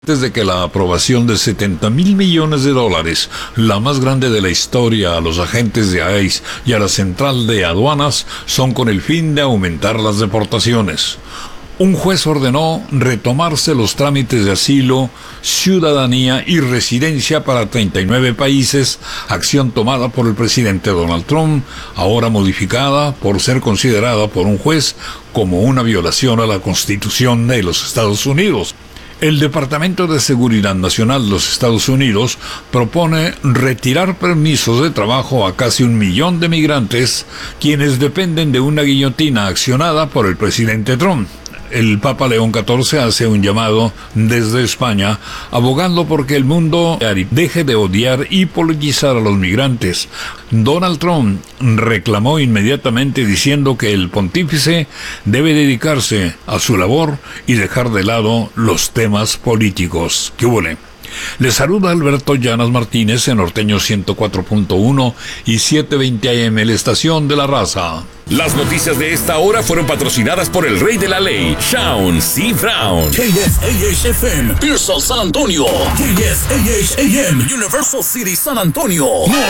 Desde que la aprobación de $70.000 millones, la más grande de la historia, a los agentes de ICE y a la central de aduanas, son con el fin de aumentar las deportaciones. Un juez ordenó retomarse los trámites de asilo, ciudadanía y residencia para 39 países, acción tomada por el presidente Donald Trump, ahora modificada por ser considerada por un juez como una violación a la Constitución de los Estados Unidos. El Departamento de Seguridad Nacional de los Estados Unidos propone retirar permisos de trabajo a casi 1 millón de migrantes, quienes dependen de una guillotina accionada por el presidente Trump. El Papa León XIV hace un llamado desde España, abogando porque el mundo deje de odiar y politizar a los migrantes. Donald Trump reclamó inmediatamente diciendo que el pontífice debe dedicarse a su labor y dejar de lado los temas políticos. ¿Qué huele? Les saluda Alberto Llanas Martínez en Norteño 104.1 y 720 AM, la estación de la raza. Las noticias de esta hora fueron patrocinadas por el rey de la ley, Sean C. Brown. KSAH-FM, Pearsall, San Antonio. KSAH-AM, Universal City, San Antonio.